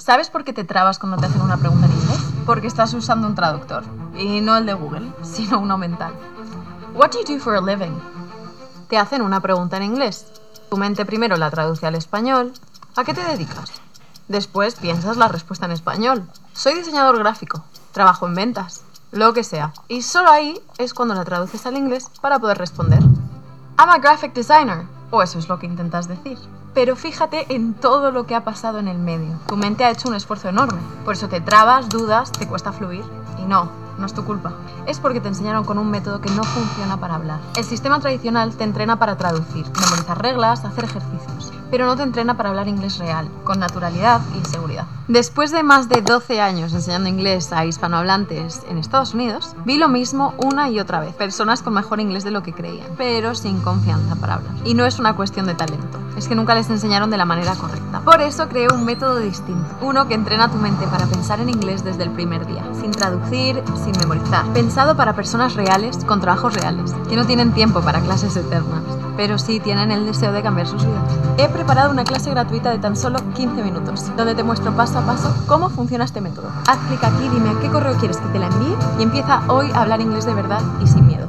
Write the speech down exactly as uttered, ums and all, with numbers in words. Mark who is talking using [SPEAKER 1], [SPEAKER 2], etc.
[SPEAKER 1] ¿Sabes por qué te trabas cuando te hacen una pregunta en inglés? Porque estás usando un traductor. Y no el de Google, sino uno mental. What do you do for a living? Te hacen una pregunta en inglés. Tu mente primero la traduce al español. ¿A qué te dedicas? Después piensas la respuesta en español. Soy diseñador gráfico. Trabajo en ventas. Lo que sea. Y solo ahí es cuando la traduces al inglés para poder responder. I'm a graphic designer. O eso es lo que intentas decir. Pero fíjate en todo lo que ha pasado en el medio. Tu mente ha hecho un esfuerzo enorme. Por eso te trabas, dudas, te cuesta fluir. Y no, no es tu culpa. Es porque te enseñaron con un método que no funciona para hablar. El sistema tradicional te entrena para traducir, memorizar reglas, hacer ejercicios. Pero no te entrena para hablar inglés real, con naturalidad y seguridad. Después de más de doce años enseñando inglés a hispanohablantes en Estados Unidos, vi lo mismo una y otra vez. Personas con mejor inglés de lo que creían, pero sin confianza para hablar. Y no es una cuestión de talento, es que nunca les enseñaron de la manera correcta. Por eso creé un método distinto. Uno que entrena tu mente para pensar en inglés desde el primer día, sin traducir, sin memorizar. Pensado para personas reales, con trabajos reales, que no tienen tiempo para clases eternas, pero sí tienen el deseo de cambiar sus vidas. He preparado una clase gratuita de tan solo quince minutos, donde te muestro paso a paso cómo funciona este método. Haz clic aquí, dime a qué correo quieres que te la envíe y empieza hoy a hablar inglés de verdad y sin miedo.